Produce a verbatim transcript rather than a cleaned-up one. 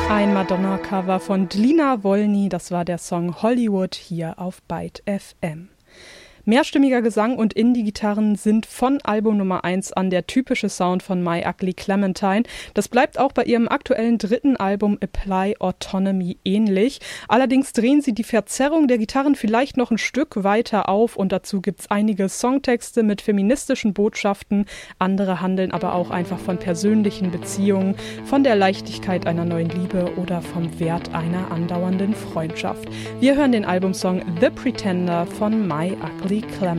Ein Madonna-Cover von Dlina Wolny, das war der Song Hollywood hier auf Byte F M. Mehrstimmiger Gesang und Indie-Gitarren sind von Album Nummer eins an der typische Sound von My Ugly Clementine. Das bleibt auch bei ihrem aktuellen dritten Album Apply Autonomy ähnlich. Allerdings drehen sie die Verzerrung der Gitarren vielleicht noch ein Stück weiter auf und dazu gibt's einige Songtexte mit feministischen Botschaften. Andere handeln aber auch einfach von persönlichen Beziehungen, von der Leichtigkeit einer neuen Liebe oder vom Wert einer andauernden Freundschaft. Wir hören den Albumsong The Pretender von My Ugly Clementine.